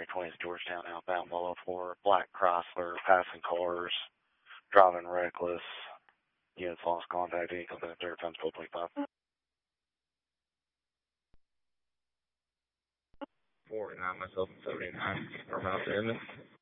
220 Georgetown outbound below 4, black Chrysler, passing cars, driving reckless, units lost contact, vehicles in third times 1225. 49, myself, 79, from out there.